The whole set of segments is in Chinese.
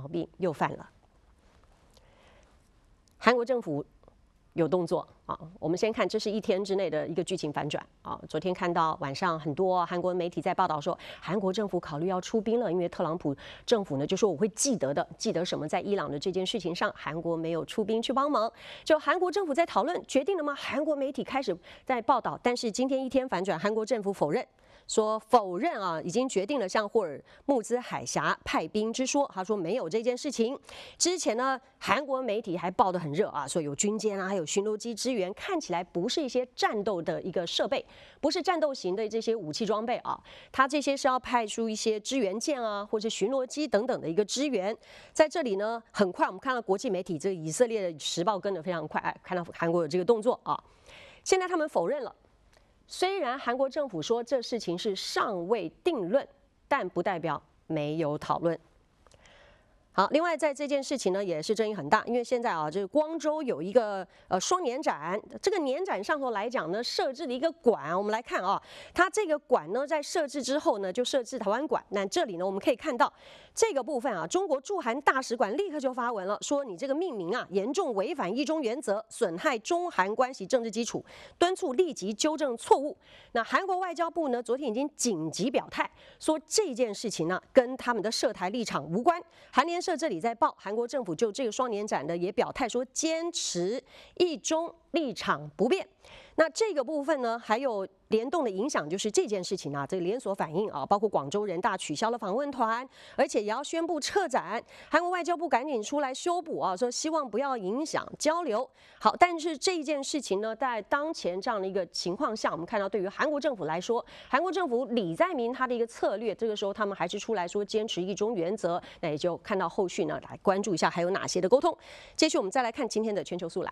病又犯了。韩国政府有动作啊，我们先看，这是一天之内的一个剧情反转啊。昨天看到晚上很多韩国媒体在报道说，韩国政府考虑要出兵了，因为特朗普政府呢就说我会记得什么，在伊朗的这件事情上，韩国没有出兵去帮忙。就韩国政府在讨论决定了吗？韩国媒体开始在报道，但是今天一天反转，韩国政府否认。说否认啊，已经决定了向霍尔木兹海峡派兵之说。他说没有这件事情。之前呢，韩国媒体还报得很热啊，说有军舰啊，还有巡逻机支援，看起来不是一些战斗的一个设备，不是战斗型的这些武器装备啊。它这些是要派出一些支援舰啊，或者巡逻机等等的一个支援。在这里呢，很快我们看到国际媒体，这个以色列的时报跟得非常快，看到韩国有这个动作啊。现在他们否认了。虽然韩国政府说这事情是尚未定论，但不代表没有讨论。好，另外在这件事情呢，也是争议很大，因为现在啊，这个光州有一个双年展，这个年展上头来讲呢，设置了一个馆，我们来看啊，它这个馆呢，在设置之后呢，就设置台湾馆。那这里呢，我们可以看到这个部分啊，中国驻韩大使馆立刻就发文了，说你这个命名啊，严重违反一中原则，损害中韩关系政治基础，敦促立即纠正错误。那韩国外交部呢，昨天已经紧急表态，说这件事情呢，跟他们的涉台立场无关。韩联社这里在报，韩国政府就这个双年展呢也表态说，坚持一中立场不变。那这个部分呢，还有联动的影响，就是这件事情啊，这个连锁反应啊，包括广州人大取消了访问团，而且也要宣布撤展。韩国外交部赶紧出来修补啊，说希望不要影响交流。好，但是这件事情呢，在当前这样的一个情况下，我们看到对于韩国政府来说，韩国政府李在明他的一个策略，这个时候他们还是出来说坚持一中原则，那也就看到后续呢，来关注一下还有哪些的沟通。接续我们再来看今天的全球速览。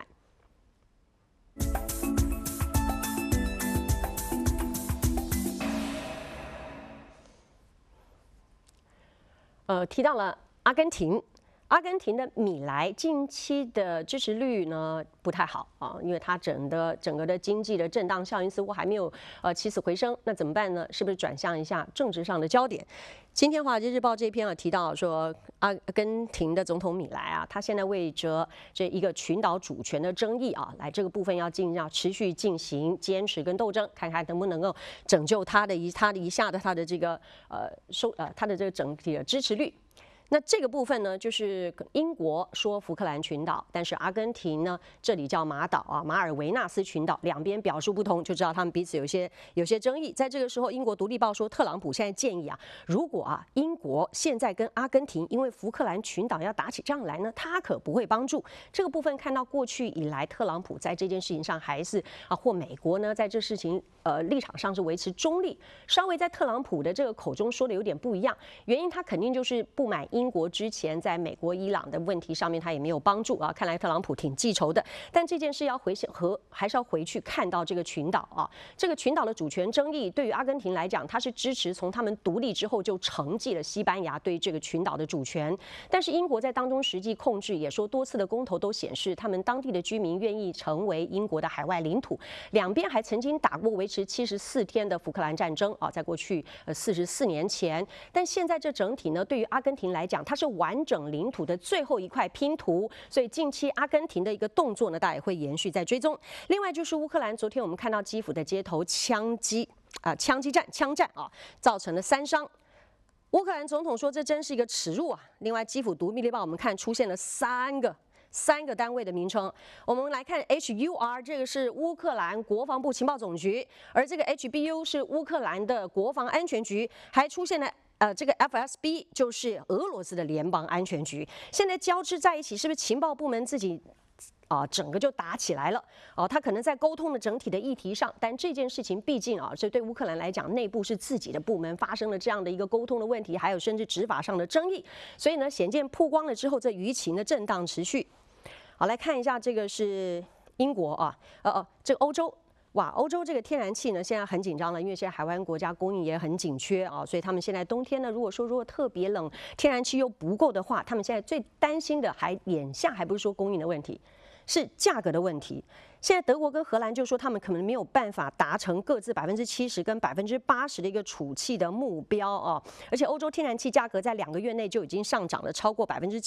提到了阿根廷。阿根廷的米莱近期的支持率呢不太好啊，因为它整个的经济的震荡效应似乎还没有起死回生。那怎么办呢？是不是转向一下政治上的焦点？今天《华尔街日报》这篇提到说，阿根廷的总统米莱啊，他现在为着这一个群岛主权的争议啊，来这个部分要持续进行坚持跟斗争，看看能不能够拯救他的这个他的这个整体的支持率。那这个部分呢，就是英国说福克兰群岛，但是阿根廷呢，这里叫马岛啊，马尔维纳斯群岛，两边表述不同，就知道他们彼此有些争议。在这个时候，英国独立报说，特朗普现在建议啊，如果啊英国现在跟阿根廷因为福克兰群岛要打起仗来呢，他可不会帮助。这个部分看到过去以来，特朗普在这件事情上还是或美国呢，在这事情立场上是维持中立，稍微在特朗普的这个口中说的有点不一样，原因他肯定就是不满英国之前在美国、伊朗的问题上面，他也没有帮助啊。看来特朗普挺记仇的，但这件事还是要回去看到这个群岛啊。这个群岛的主权争议，对于阿根廷来讲，它是支持从他们独立之后就承继了西班牙对这个群岛的主权。但是英国在当中实际控制，也说多次的公投都显示，他们当地的居民愿意成为英国的海外领土。两边还曾经打过维持74天的福克兰战争啊，在过去44年前。但现在这整体呢，对于阿根廷来讲，它是完整领土的最后一块拼图，所以近期阿根廷的一个动作呢，大家也会延续在追踪。另外就是乌克兰，昨天我们看到基辅的街头枪战啊，造成了3伤。乌克兰总统说这真是一个耻辱啊！另外，基辅独立报我们看出现了三个单位的名称，我们来看 HUR， 这个是乌克兰国防部情报总局，而这个 HBU 是乌克兰的国防安全局，还出现了这个 FSB 就是俄罗斯的联邦安全局，现在交织在一起，是不是情报部门自己整个就打起来了他可能在沟通的整体的议题上，但这件事情毕竟这对乌克兰来讲，内部是自己的部门发生了这样的一个沟通的问题，还有甚至执法上的争议，所以呢，显见曝光了之后，这舆情的震荡持续。好，来看一下这个是英国这个欧洲。哇，欧洲这个天然气呢，现在很紧张了，因为现在海湾国家供应也很紧缺啊，所以他们现在冬天呢，如果特别冷，天然气又不够的话，他们现在最担心的眼下还不是说供应的问题，是价格的问题。现在德国跟荷兰就说他们可能没有办法达成各自70%跟80%的一个储气的目标啊，而且欧洲天然气价格在2个月内就已经上涨了超过7%。